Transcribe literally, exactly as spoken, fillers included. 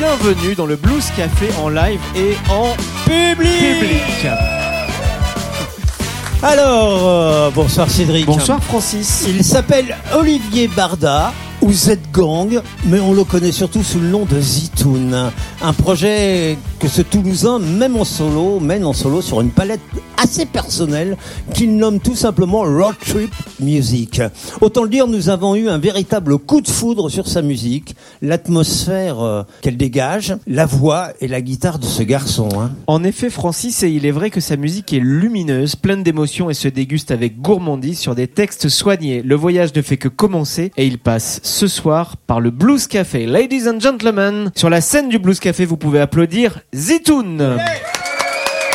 bienvenue dans le Blues Café en live et en public. public. Alors, euh, bonsoir Cédric. Bonsoir Francis. Il s'appelle Olivier Barda ou Z-Gang, mais on le connaît surtout sous le nom de Zitoun. Un projet que ce Toulousain, même en solo, mène en solo sur une palette assez personnelle qu'il nomme tout simplement Road Trip Music. Autant le dire, nous avons eu un véritable coup de foudre sur sa musique, l'atmosphère euh, qu'elle dégage, la voix et la guitare de ce garçon. Hein. En effet Francis, et il est vrai que sa musique est lumineuse, pleine d'émotions et se déguste avec gourmandise sur des textes soignés. Le voyage ne fait que commencer et il passe ce soir par le Blues Café. Ladies and gentlemen, sur la scène du Blues Café, vous pouvez applaudir Zitoun. Hey